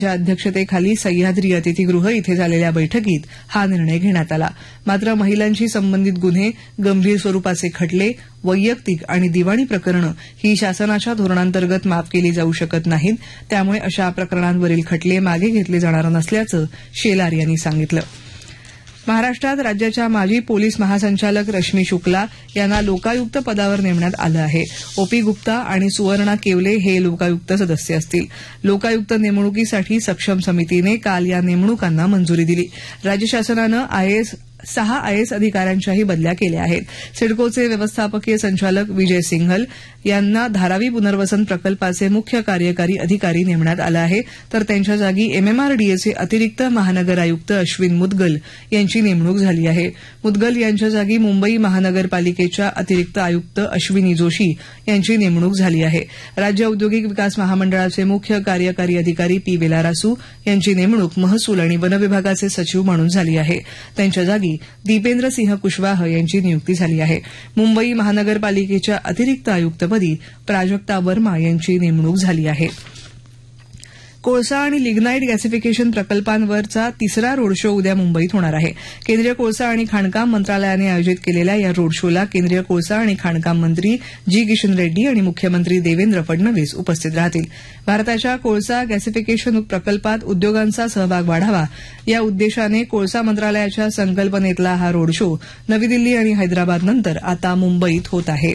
च्या अध्यक्षतेखाली सह्याद्री अतिथीगृह इथे झालेल्या बैठकीत हा निर्णय घेण्यात आला. मात्र महिलांशी संबंधित गुन्हे, गंभीर स्वरूपाचे खटले, वैयक्तिक आणि दिवाणी प्रकरणं ही शासनाच्या धोरणांतर्गत माफ केली जाऊ शकत नाहीत. त्यामुळे अशा प्रकरणांवरील खटले मागे घेतले जाणार नसल्याचं शेलार यांनी सांगितलं. महाराष्ट्रात राज्याच्या माजी पोलीस महासंचालक रश्मी शुक्ला यांना लोकायुक्त पदावर नेमण्यात आलं आहे. ओपी गुप्ता आणि सुवर्णा केवले हे लोकायुक्त सदस्य असतील. लोकायुक्त नेमणुकीसाठी सक्षम समितीने काल या नेमणुकांना मंजुरी दिली. राज्य शासनानं 6 आयएएस अधिकाऱ्यांच्याही बदल्या केल्या आहेत. सिडकोचे व्यवस्थापकीय संचालक विजय सिंघल यांना धारावी पुनर्वसन प्रकल्पाचे मुख्य कार्यकारी अधिकारी नेमण्यात आलं आहे. तर त्यांच्या जागी एमएमआरडीएचे अतिरिक्त महानगर आयुक्त अश्विन मुदगल यांची नेमणूक झाली आहे. मुदगल यांच्या जागी मुंबई महानगरपालिकेच्या अतिरिक्त आयुक्त अश्विनी जोशी यांची नेमणूक झाली आहे. राज्य औद्योगिक विकास महामंडळाचे मुख्य कार्यकारी अधिकारी पी वेलारासू यांची नेमणूक महसूल आणि वन विभागाचे सचिव म्हणून झाली आहे. त्यांच्या जागी दीपेंद्र सिंह कुशवाह यांची नियुक्ती झाली आहे. मुंबई महानगरपालिकेच्या अतिरिक्त आयुक्तपदी प्राजक्ता वर्मा यांची नेमणूक झाली आहे. कोळसा आणि लिग्नाईट गॅसिफिकेशन प्रकल्पांवरचा तिसरा रोड शो उद्या मुंबईत होणार आहे. केंद्रीय कोळसा आणि खाणकाम मंत्रालयाने आयोजित केलेल्या या रोड शोला केंद्रीय कोळसा आणि खाणकाम मंत्री जी किशन रेड्डी आणि मुख्यमंत्री देवेंद्र फडणवीस उपस्थित राहतील. भारताच्या कोळसा गॅसिफिकेशन प्रकल्पात उद्योगांचा सहभाग वाढावा या उद्देशाने कोळसा मंत्रालयाच्या संकल्पनेतला हा रोड शो नवी दिल्ली आणि हैदराबादनंतर आता मुंबईत होत आहे.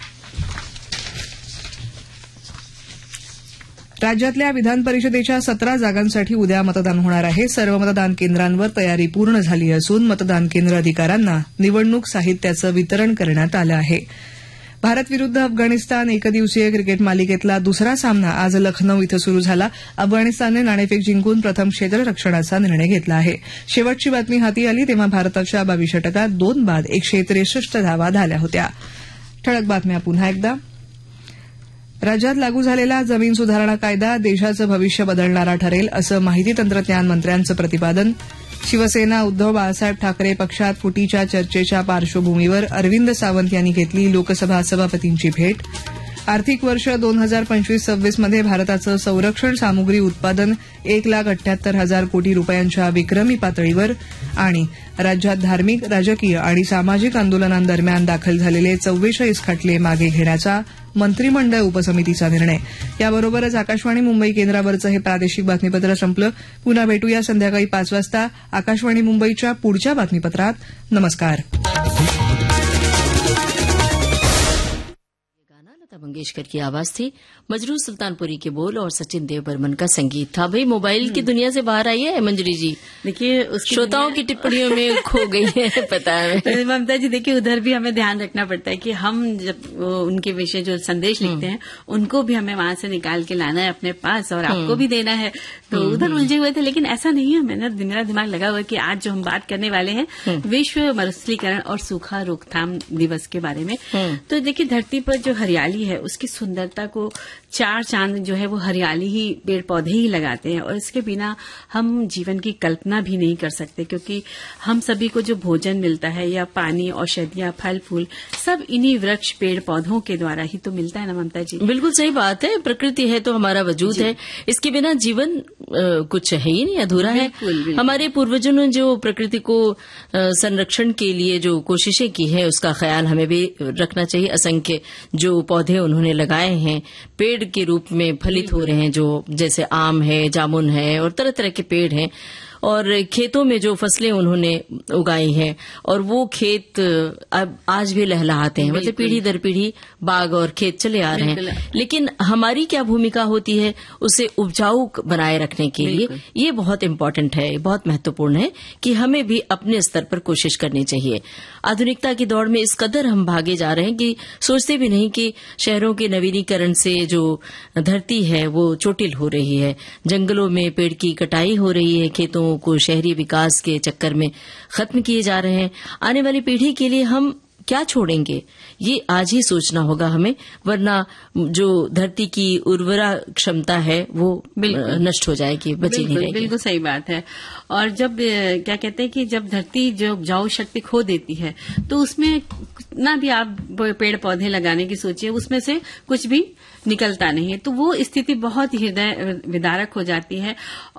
राज्यातल्या विधान परिषदेच्या 17 जागांसाठी उद्या मतदान होणार आहे. सर्व मतदान केंद्रांवर तयारी पूर्ण झाली असून मतदान केंद्र अधिकाऱ्यांना निवडणूक साहित्याचं वितरण करण्यात आलं आहे. भारत विरुद्ध अफगाणिस्तान एकदिवसीय क्रिकेट मालिकेतला दुसरा सामना आज लखनौ इथं सुरू झाला. अफगाणिस्तानने नाणेफेक जिंकून प्रथम क्षेत्ररक्षणाचा निर्णय घेतला आहे. शेवटची बातमी हाती आली तेव्हा भारताच्या 22 षटकात 2 बाद 163 धावा झाल्या होत्या. ठळक बातम्या पुन्हा एकदा. राज्यात लागू झालेला जमीन सुधारणा कायदा देशाचं भविष्य बदलणारा ठरेल असं माहिती तंत्रज्ञान मंत्र्यांचं प्रतिपादन. शिवसेना उद्धव बाळासाहेब ठाकरे पक्षात फुटीच्या चर्चेच्या पार्श्वभूमीवर अरविंद सावंत यांनी घेतली लोकसभा सभापतींची भेट. आर्थिक वर्ष 2025-26 मध्ये भारताचं संरक्षण सामुग्री उत्पादन 1,78,000 कोटी रुपयांच्या विक्रमी पातळीवर. आणि राज्यात धार्मिक, राजकीय आणि सामाजिक आंदोलनांदरम्यान दाखल झालेले 44 खटले मागे घेण्याचा मंत्रिमंडळ उपसमितीचा निर्णय. याबरोबरच आकाशवाणी मुंबई केंद्रावरचं हे प्रादेशिक बातमीपत्र संपलं. पुन्हा भेटूया संध्याकाळी 5 वाजता आकाशवाणी मुंबईच्या पुढच्या बातमीपत्रात. नमस्कार. लता मंगेशकर की आवाज थी. मजरू सुल्तानपुरी के बोल और सचिन देव बर्मन का संगीत था. भाई मोबाइल की दुनिया से बाहर आई है मंजरी जी. देखिए श्रोताओं की टिप्पणियों में खो गई है पता है ममता जी. देखिए उधर भी हमें ध्यान रखना पड़ता है कि हम जब उनके विषय जो संदेश लिखते हैं उनको भी हमें वहां से निकाल के लाना है अपने पास और आपको भी देना है. तो उधर उलझे हुए थे लेकिन ऐसा नहीं है. मेरा दिमाग लगा हुआ है कि आज जो हम बात करने वाले हैं विश्व मरुस्थलीकरण और सूखा रोकथाम दिवस के बारे में. तो देखिए धरती पर जो हरियाली है उसकी सुंदरता को 4 चांद जो है वो हरियाली ही, पेड़ पौधे ही लगाते हैं. और इसके बिना हम जीवन की कल्पना भी नहीं कर सकते क्योंकि हम सभी को जो भोजन मिलता है या पानी, औषधियां, फल फूल सब इन्हीं वृक्ष, पेड़ पौधों के द्वारा ही तो मिलता है ना ममता जी. बिल्कुल सही बात है. प्रकृति है तो हमारा वजूद है. इसके बिना जीवन कुछ है ही नहीं, अधूरा है. हमारे पूर्वजों ने जो प्रकृति को संरक्षण के लिए जो कोशिशें की है उसका ख्याल हमें भी रखना चाहिए. असंख्य जो पौधे उन्होंने लगाए हैं पेड़ के रूप में फलित हो रहे हैं, जो जैसे आम है, जामुन है और तरह तरह के पेड़ हैं. और खेतों में जो फसलें उन्होंने उगाई हैं और वो खेत अब आज भी लहलहाते हैं. मतलब पीढ़ी दर पीढ़ी बाग और खेत चले आ रहे हैं. लेकिन हमारी क्या भूमिका होती है उसे उपजाऊ बनाए रखने के लिए. ये बहुत इम्पोर्टेंट है, बहुत महत्वपूर्ण है कि हमें भी अपने स्तर पर कोशिश करनी चाहिए. आधुनिकता की दौड़ में इस कदर हम भागे जा रहे हैं कि सोचते भी नहीं कि शहरों के नवीनीकरण से जो धरती है वो चोटिल हो रही है. जंगलों में पेड़ की कटाई हो रही है, खेतों को शहरी विकास के चक्कर में खत्म किए जा रहे हैं. आने वाली पीढ़ी के लिए हम क्या छोड़ेंगे, ये आज ही सोचना होगा हमें, वरना जो धरती की उर्वरा क्षमता है वो नष्ट हो जाएगी, बची नहीं रहेगी। बिल्कुल सही बात है। और जब क्या कहते हैं कि जब धरती जो उपजाऊ शक्ति खो देती है तो उसमें कितना भी आप पेड़ पौधे लगाने की सोचिए, उसमें से कुछ भी निकलता नहीं है, तो वो स्थिति बहुत ही हृदय विदारक हो जाती है।